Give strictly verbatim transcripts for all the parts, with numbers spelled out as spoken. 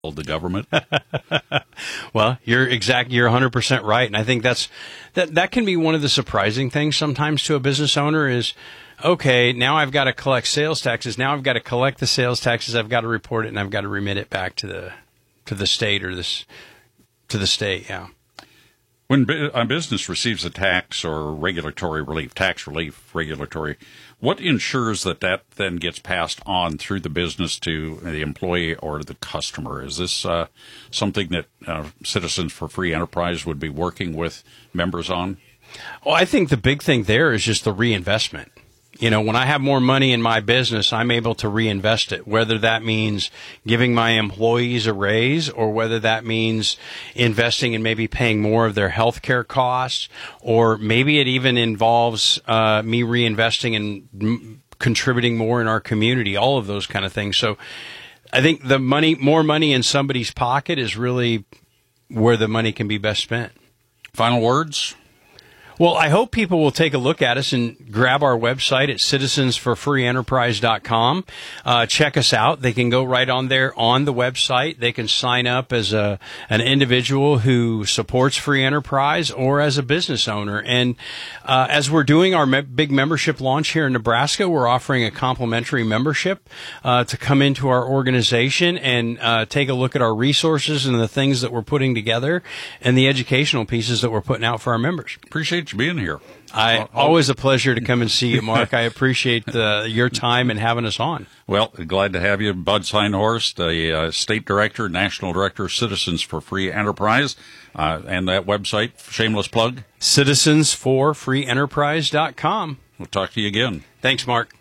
the government. Well, you're exact. You're one hundred percent right, and I think that's that. That can be one of the surprising things sometimes to a business owner is, okay, now I've got to collect sales taxes. Now I've got to collect the sales taxes. I've got to report it, and I've got to remit it back to the to the state or this to the state. Yeah. When a business receives a tax or regulatory relief, tax relief, regulatory, what ensures that that then gets passed on through the business to the employee or the customer? Is this uh, something that uh, Citizens for Free Enterprise would be working with members on? Well, I think the big thing there is just the reinvestment. You know, when I have more money in my business, I'm able to reinvest it, whether that means giving my employees a raise or whether that means investing in maybe paying more of their health care costs, or maybe it even involves uh, me reinvesting and m- contributing more in our community, all of those kind of things. So I think the money, more money in somebody's pocket is really where the money can be best spent. Final words? Well, I hope people will take a look at us and grab our website at citizens for free enterprise dot com. Uh, check us out. They can go right on there on the website. They can sign up as a an individual who supports free enterprise or as a business owner. And uh, as we're doing our me- big membership launch here in Nebraska, we're offering a complimentary membership uh, to come into our organization and uh, take a look at our resources and the things that we're putting together and the educational pieces that we're putting out for our members. Appreciate you being here. I I'll, always a pleasure to come and see you, Mark. I appreciate uh, your time and having us on. Well, glad to have you, Bud Seinhorst, the uh, State Director, National Director, Citizens for Free Enterprise, uh, and that website, shameless plug, citizens for free enterprise dot com. We'll talk to you again. Thanks, Mark.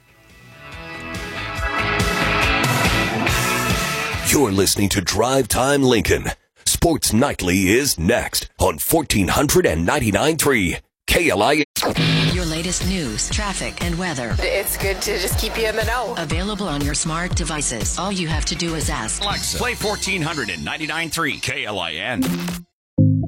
You're listening to Drive Time Lincoln. Sports Nightly is next on fourteen ninety-nine point three K L I. Your latest news, traffic, and weather. It's good to just keep you in the know. Available on your smart devices. All you have to do is ask. Alexa, play fourteen ninety-nine point three K L I N.